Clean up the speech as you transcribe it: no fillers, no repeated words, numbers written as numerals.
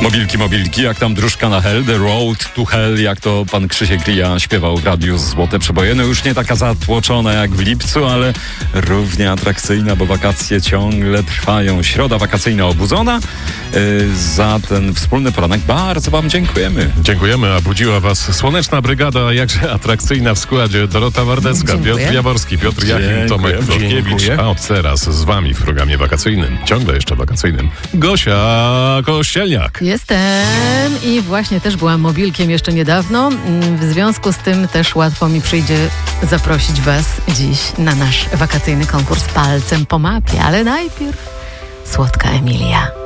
Mobilki, jak tam dróżka na Hell, The Road to Hell, jak to pan Krzysiek Rija śpiewał w radiu Złote Przeboje. No już nie taka zatłoczona jak w lipcu, ale równie atrakcyjna, bo wakacje ciągle trwają. Środa wakacyjna obudzona. Za ten wspólny poranek bardzo wam dziękujemy. Dziękujemy, a budziła was Słoneczna Brygada, jakże atrakcyjna w składzie. Dorota Wardecka, Piotr Jaworski, Piotr Jachim, Tomek Wrotkiewicz, a od teraz z wami w programie wakacyjnym, ciągle jeszcze wakacyjnym, Gosia Kościelniak. Jestem i właśnie też byłam mobilkiem jeszcze niedawno. W związku z tym też łatwo mi przyjdzie zaprosić was dziś na nasz wakacyjny konkurs Palcem po mapie. Ale najpierw słodka Emilia.